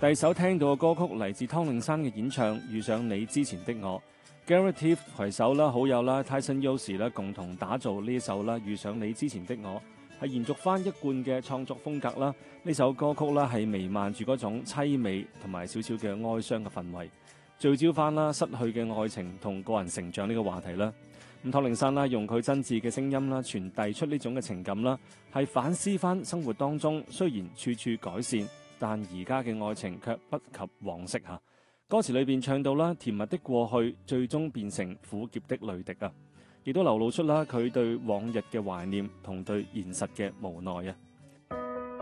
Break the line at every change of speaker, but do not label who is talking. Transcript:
第首聽到嘅歌曲嚟自湯令山嘅演唱《遇上你之前的我》，Gareth T 攜手啦好友啦 Tyson Yoshi 啦共同打造呢首啦《遇上你之前的我》，係延續翻一貫嘅創作風格啦。呢首歌曲啦係彌漫住嗰種凄美同埋少少嘅哀傷嘅氛圍，聚焦翻啦失去嘅愛情同個人成長呢個話題啦。咁湯令山啦用佢真摯嘅聲音啦傳遞出呢種嘅情感啦，係反思翻生活當中雖然處處改善，但而家嘅愛情卻不及往昔嚇。歌詞裏邊唱到啦，甜蜜的過去最終變成苦澀的淚滴啊，亦都流露出啦佢對往日嘅懷念同對現實嘅無奈啊。